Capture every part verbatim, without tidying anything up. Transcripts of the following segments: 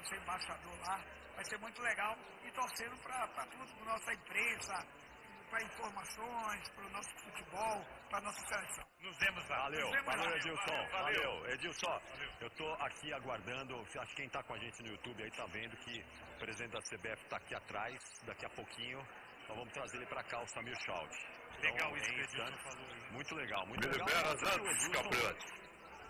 ser embaixador lá. Vai ser muito legal e torcendo para tudo, para nossa imprensa, para informações, para o nosso futebol, para a nossa seleção. Nos vemos lá. Valeu, Nos vemos valeu, lá. Edilson. Valeu. Valeu. Edilson, valeu. Eu tô aqui aguardando, acho que quem tá com a gente no YouTube aí tá vendo que o presidente da C B F tá aqui atrás, daqui a pouquinho nós vamos trazer ele para cá, o Samir Schaud. Legal então, isso que o Edilson instantes, falou aí. Muito legal, muito Me legal. libera antes, Caprete.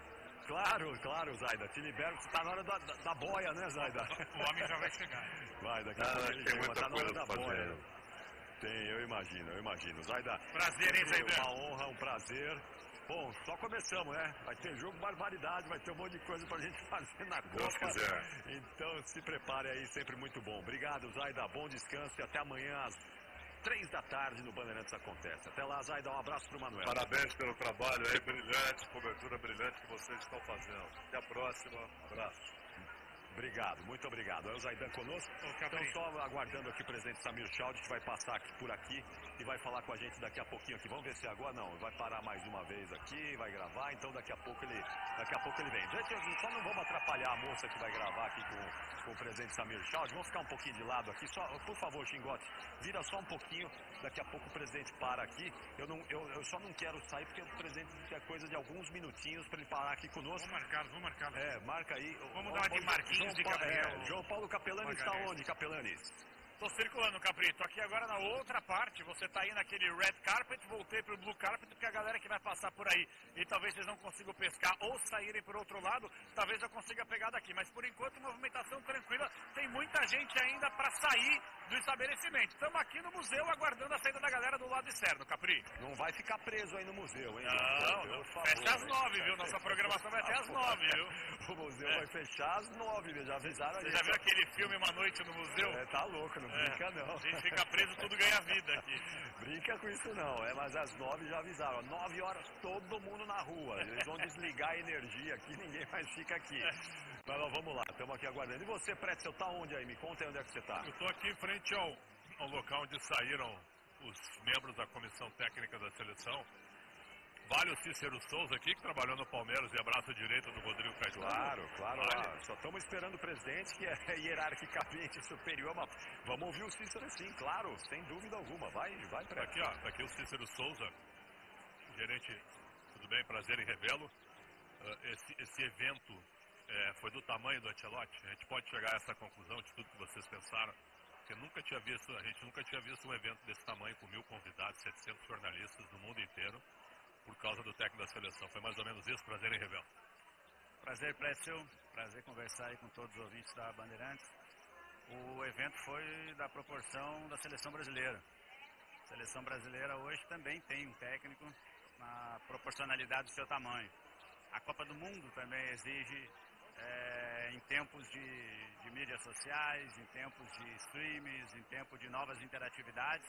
Claro, claro, Zaida, te libero, você tá na hora da, da, da boia, né, Zaida? O homem já vai chegar. Vai, daqui a Ah, pouco ele tem chega, muita tá na hora coisa da pra fazer. boia. Tem, eu imagino, eu imagino. Zaida, Prazer, hein, Zaida? uma honra, um prazer. Bom, só começamos, né? Vai ter jogo barbaridade, vai ter um monte de coisa pra gente fazer na Copa. Deus quiser. Então se prepare aí, sempre muito bom. Obrigado, Zaida, bom descanso e até amanhã às três da tarde no Bandeirantes Acontece. Até lá, Zaida, um abraço pro Manuel. Parabéns pelo trabalho aí, brilhante, cobertura brilhante que vocês estão fazendo. Até a próxima, abraço. Obrigado, muito obrigado. É o Zaidan conosco. Então, só aguardando aqui o presidente Samir Schaud, que vai passar aqui, por aqui e vai falar com a gente daqui a pouquinho aqui. Vamos ver se agora não, vai parar mais uma vez aqui, vai gravar, então daqui a pouco ele, daqui a pouco ele vem. Gente, só não vamos atrapalhar a moça que vai gravar aqui com, com o presidente Samir Schaud. Vamos ficar um pouquinho de lado aqui, só, por favor, Xingote, vira só um pouquinho, daqui a pouco o presidente para aqui. Eu, não, eu, eu só não quero sair porque o presidente quer coisa de alguns minutinhos para ele parar aqui conosco. Vamos marcar, vamos marcar. É, marca aí. Vamos dar uma de Marquinhos João de Paulo, Gabriel. é, João Paulo Capelani está onde, Capelani? Tô circulando, Caprito. Aqui agora na outra parte, você tá aí naquele red carpet, voltei pro blue carpet, porque a galera que vai passar por aí e talvez vocês não consigam pescar ou saírem por outro lado, talvez eu consiga pegar daqui. Mas por enquanto, movimentação tranquila, tem muita gente ainda para sair do estabelecimento. Estamos aqui no museu aguardando a saída da galera do lado externo, Capri. Não vai ficar preso aí no museu, hein? Não, não. Fecha às nove, viu? Nossa programação vai até às nove, viu? O museu é. vai fechar às nove, viu? Já avisaram Você aí. já viu aquele filme Uma Noite no Museu? É, tá louco, não É. brinca não. A gente fica preso, tudo ganha vida aqui. Brinca com isso não, é, mas às nove já avisaram. Nove horas todo mundo na rua. Eles vão desligar a energia aqui, ninguém mais fica aqui. Mas nós vamos lá, estamos aqui aguardando. E você, Pretzel, tá onde aí? Me conta aí onde é que você tá. Eu tô aqui em frente ao, ao local onde saíram os membros da comissão técnica da seleção. Vale o Cícero Souza aqui, que trabalhou no Palmeiras e abraço direito do Rodrigo Caetano. Claro, claro. Vale. Lá. Só estamos esperando o presidente, que é hierarquicamente superior. Mas vamos ouvir o Cícero sim, claro, sem dúvida alguma. Vai, vai, Tá Pretzel. aqui, ó, tá aqui o Cícero Souza, gerente, tudo bem, prazer em revê-lo. Uh, esse, esse evento uh, foi do tamanho do Ancelotti. A gente pode chegar a essa conclusão de tudo que vocês pensaram. Porque nunca tinha visto, a gente nunca tinha visto um evento desse tamanho com mil convidados, setecentos jornalistas do mundo inteiro, por causa do técnico da seleção. Foi mais ou menos isso, prazer em revê-lo. Prazer, Pretzel. Prazer conversar aí com todos os ouvintes da Bandeirantes. O evento foi da proporção da seleção brasileira. A seleção brasileira hoje também tem um técnico na proporcionalidade do seu tamanho. A Copa do Mundo também exige, é, em tempos de, de mídias sociais, em tempos de streams, em tempos de novas interatividades,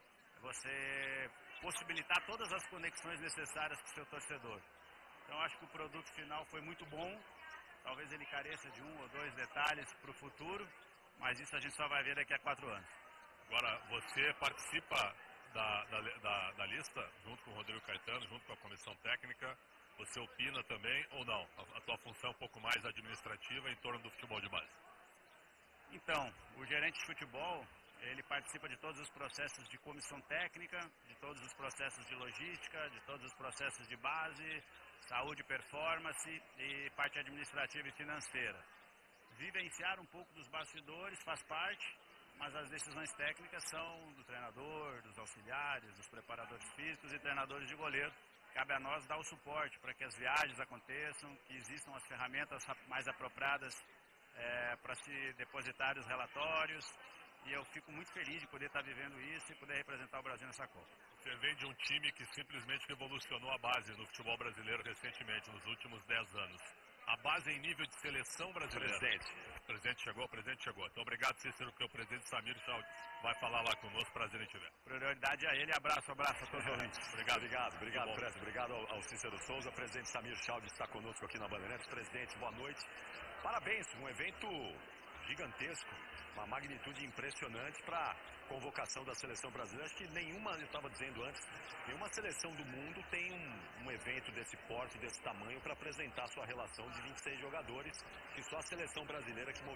você possibilitar todas as conexões necessárias para o seu torcedor. Então acho que o produto final foi muito bom, talvez ele careça de um ou dois detalhes para o futuro, mas isso a gente só vai ver daqui a quatro anos. Agora, você participa da, da, da, da lista, junto com o Rodrigo Caetano, junto com a comissão técnica, você opina também ou não? A, a tua função é um pouco mais administrativa em torno do futebol de base. Então, o gerente de futebol, ele participa de todos os processos de comissão técnica, de todos os processos de logística, de todos os processos de base, saúde, performance e parte administrativa e financeira. Vivenciar um pouco dos bastidores faz parte, mas as decisões técnicas são do treinador, dos auxiliares, dos preparadores físicos e treinadores de goleiro. Cabe a nós dar o suporte para que as viagens aconteçam, que existam as ferramentas mais apropriadas é, para se depositar os relatórios. E eu fico muito feliz de poder estar vivendo isso e poder representar o Brasil nessa Copa. Você vem de um time que simplesmente revolucionou a base no futebol brasileiro recentemente, nos últimos dez anos. A base em nível de seleção brasileira. Presidente. O presidente chegou, o presidente chegou. Então, obrigado, Cícero, porque o presidente Samir Schaud vai falar lá conosco. Prazer em te ver. Prioridade a ele. Abraço, abraço a todos os ouvintes. Obrigado, obrigado, obrigado, Presidente. Obrigado ao, ao Cícero Souza. O presidente Samir Schaud está conosco aqui na Bandeirantes. Presidente, boa noite. Parabéns, um evento gigantesco, uma magnitude impressionante para a convocação da seleção brasileira. Acho que nenhuma, eu estava dizendo antes, nenhuma seleção do mundo tem um, um evento desse porte, desse tamanho, para apresentar sua relação de vinte e seis jogadores, que só a seleção brasileira que